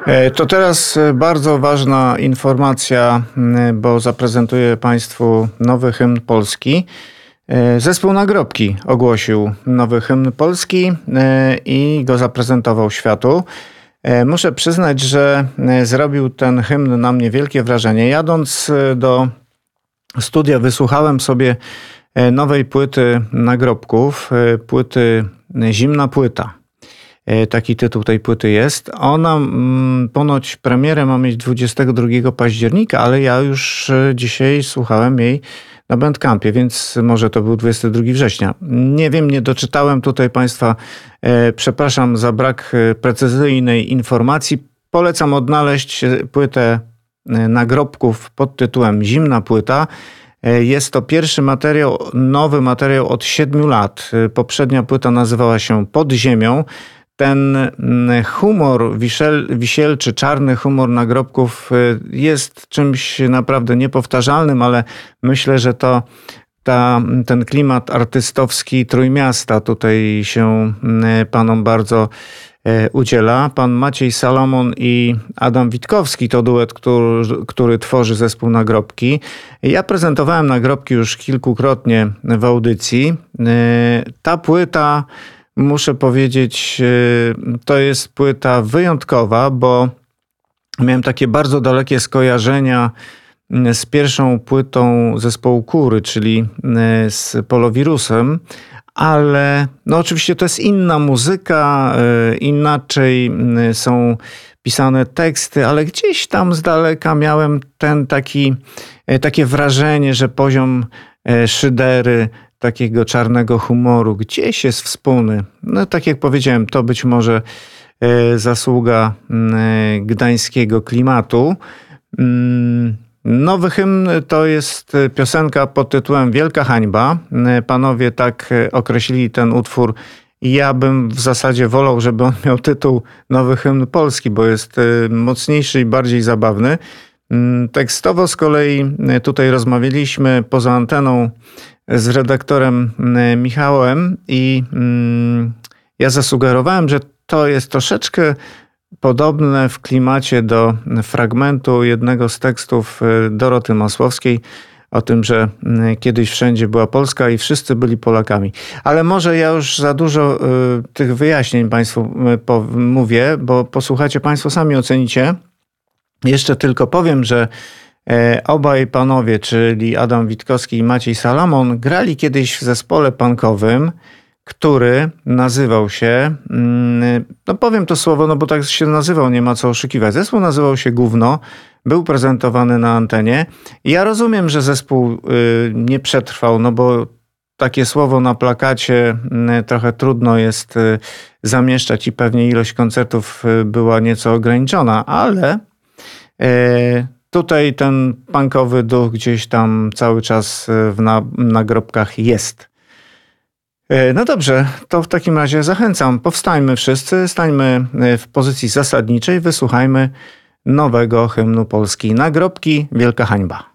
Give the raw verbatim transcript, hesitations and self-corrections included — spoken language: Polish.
To teraz bardzo ważna informacja, bo zaprezentuję Państwu nowy hymn polski. Zespół Nagrobki ogłosił nowy hymn polski i go zaprezentował światu. Muszę przyznać, że zrobił ten hymn na mnie wielkie wrażenie. Jadąc do studia wysłuchałem sobie nowej płyty Nagrobków, płyty Zimna Płyta. Taki tytuł tej płyty jest. Ona mm, ponoć premierę ma mieć dwudziestego drugiego października, ale ja już dzisiaj słuchałem jej na Bandcampie, więc może to był dwudziestego drugiego września. Nie wiem, nie doczytałem tutaj Państwa. E, przepraszam za brak precyzyjnej informacji. Polecam odnaleźć płytę Nagrobków pod tytułem Zimna Płyta. Jest to pierwszy materiał, nowy materiał od siedmiu lat. Poprzednia płyta nazywała się Pod Ziemią. Ten humor wiszel, wisielczy, czarny humor Nagrobków jest czymś naprawdę niepowtarzalnym, ale myślę, że to ta, ten klimat artystowski Trójmiasta tutaj się panom bardzo udziela. Pan Maciej Salomon i Adam Witkowski to duet, który, który tworzy zespół Nagrobki. Ja prezentowałem Nagrobki już kilkukrotnie w audycji. Ta płyta, muszę powiedzieć, to jest płyta wyjątkowa, bo miałem takie bardzo dalekie skojarzenia z pierwszą płytą zespołu Kury, czyli z Polowirusem, ale no oczywiście to jest inna muzyka, inaczej są pisane teksty, ale gdzieś tam z daleka miałem ten taki, takie wrażenie, że poziom szydery, takiego czarnego humoru gdzieś jest wspólny. No tak jak powiedziałem, to być może zasługa gdańskiego klimatu. Nowy hymn to jest piosenka pod tytułem Wielka Hańba. Panowie tak określili ten utwór. Ja bym w zasadzie wolał, żeby on miał tytuł Nowy hymn polski, bo jest mocniejszy i bardziej zabawny. Tekstowo z kolei tutaj rozmawialiśmy poza anteną z redaktorem Michałem i ja zasugerowałem, że to jest troszeczkę podobne w klimacie do fragmentu jednego z tekstów Doroty Masłowskiej o tym, że kiedyś wszędzie była Polska i wszyscy byli Polakami. Ale może ja już za dużo tych wyjaśnień Państwu mówię, bo posłuchacie Państwo, sami ocenicie. Jeszcze tylko powiem, że obaj panowie, czyli Adam Witkowski i Maciej Salomon, grali kiedyś w zespole punkowym, który nazywał się, no powiem to słowo, no bo tak się nazywał, nie ma co oszukiwać. Zespół nazywał się Gówno, był prezentowany na antenie. Ja rozumiem, że zespół nie przetrwał, no bo takie słowo na plakacie trochę trudno jest zamieszczać i pewnie ilość koncertów była nieco ograniczona, ale tutaj ten punkowy duch gdzieś tam cały czas w Nagrobkach jest. No dobrze, to w takim razie zachęcam. Powstańmy wszyscy, stańmy w pozycji zasadniczej, wysłuchajmy nowego hymnu Polski. Nagrobki, Wielka Hańba.